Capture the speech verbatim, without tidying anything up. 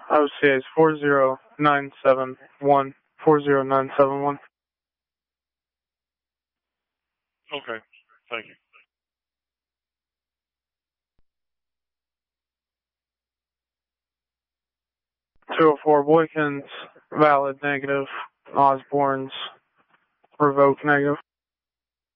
O C A is four zero nine seven one. four zero nine seven one. Okay. Thank you. two oh four Boykins, valid negative. Osborne's revoked negative.